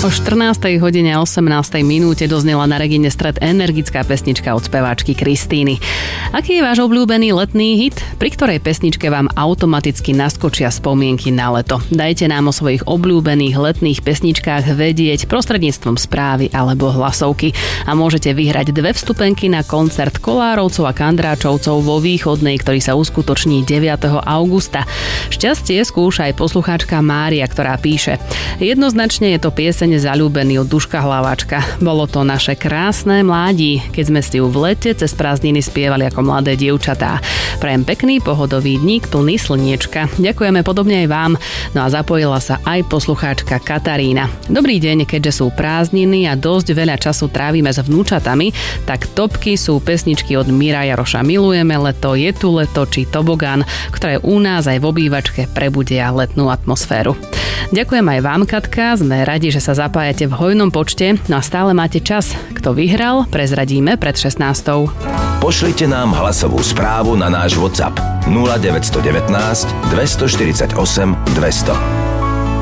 O 14. hodine 18. minúte doznela na Regine Stred energická pesnička od speváčky Kristíny. Aký je váš obľúbený letný hit? Pri ktorej pesničke vám automaticky naskočia spomienky na leto? Dajte nám o svojich obľúbených letných pesničkách vedieť prostredníctvom správy alebo hlasovky. A môžete vyhrať 2 vstupenky na koncert Kolárovcov a Kandráčovcov vo Východnej, ktorý sa uskutoční 9. augusta. Šťastie skúša aj poslucháčka Mária, ktorá píše: jednoznačne je to pieseň Zaľúbený od Duška Hlaváčka. Bolo to naše krásne mládí, keď sme si ju v lete cez prázdniny spievali ako mladé dievčatá. Prajem pekný pohodový dník plný slniečka. Ďakujeme podobne aj vám. No a zapojila sa aj poslucháčka Katarína. Dobrý deň, keďže sú prázdniny a dosť veľa času trávime s vnúčatami, tak topky sú pesničky od Mira Jaroša Milujeme leto, Je tu leto či Tobogán, ktoré u nás aj v obývačke prebudia letnú atmosféru. Ďakujem aj vám, Katka, sme radi, že sa zapájate v hojnom počte, no a stále máte čas. Kto vyhral, prezradíme pred 16. Pošlite nám hlasovú správu na náš WhatsApp 0919 248 200.